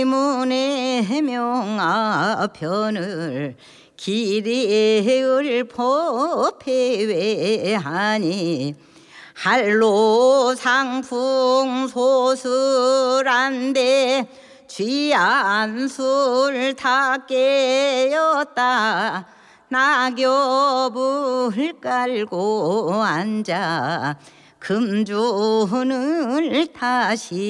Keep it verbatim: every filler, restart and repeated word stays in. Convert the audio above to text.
문의 명아편을 기리을 포폐외하니 할로 상풍 소술한데 취한 술 다 깨었다. 낙엽을 깔고 앉아 금주를 다시